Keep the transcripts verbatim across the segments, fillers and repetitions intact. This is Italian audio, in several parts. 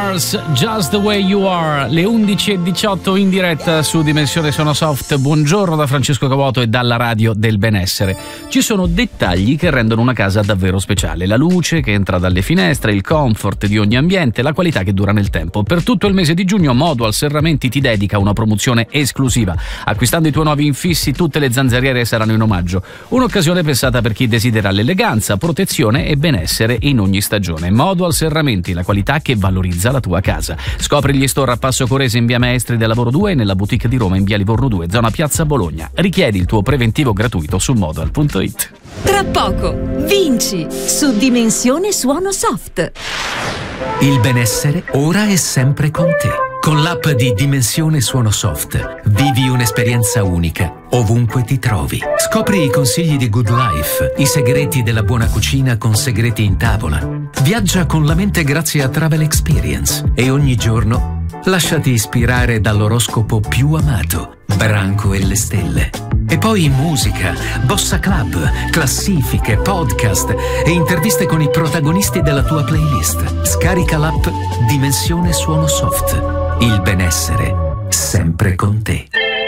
Colors, Just the Way You Are, le undici e diciotto in diretta su Dimensione Sonosoft. Buongiorno da Francesco Cavoto e dalla radio del benessere. Ci sono dettagli che rendono una casa davvero speciale: la luce che entra dalle finestre, il comfort di ogni ambiente, la qualità che dura nel tempo. Per tutto il mese di giugno Modual Serramenti ti dedica una promozione esclusiva. Acquistando i tuoi nuovi infissi, tutte le zanzariere saranno in omaggio. Un'occasione pensata per chi desidera l'eleganza, protezione e benessere in ogni stagione. Modual Serramenti, la qualità che valorizza la tua casa. Scopri gli store a Passo Corese in via Maestri del Lavoro due e nella boutique di Roma in via Livorno due, zona Piazza Bologna. Richiedi il tuo preventivo gratuito su modual punto it. Tra poco vinci su Dimensione Suono Soft. Il benessere ora è sempre con te. Con l'app di Dimensione Suono Soft vivi un'esperienza unica ovunque ti trovi. Scopri i consigli di Good Life, i segreti della buona cucina con segreti in tavola. Viaggia con la mente grazie a Travel Experience e ogni giorno lasciati ispirare dall'oroscopo più amato, Branco e le stelle. E poi musica, bossa club, classifiche, podcast e interviste con i protagonisti della tua playlist. Scarica l'app Dimensione Suono Soft. Il benessere sempre con te.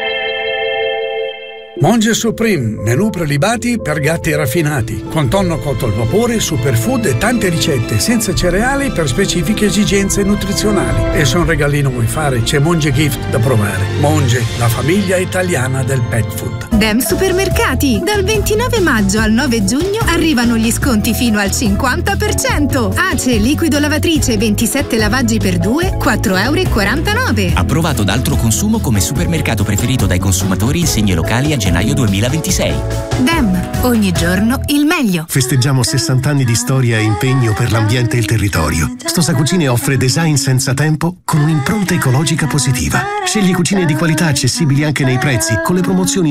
Monge Supreme, menù prelibati per gatti raffinati, con tonno cotto al vapore, superfood e tante ricette senza cereali per specifiche esigenze nutrizionali. E se un regalino vuoi fare, c'è Monge Gift da provare. Monge, la famiglia italiana del pet food. Dem Supermercati, dal ventinove maggio al nove giugno arrivano gli sconti fino al cinquanta per cento. Ace liquido lavatrice ventisette lavaggi per due, quattro e quarantanove euro. Approvato da Altro Consumo come supermercato preferito dai consumatori in segni locali a gennaio duemilaventisei. Dem, ogni giorno il meglio. Festeggiamo sessanta anni di storia e impegno per l'ambiente e il territorio. Stosa Cucine offre design senza tempo con un'impronta ecologica positiva. Scegli cucine di qualità accessibili anche nei prezzi, con le promozioni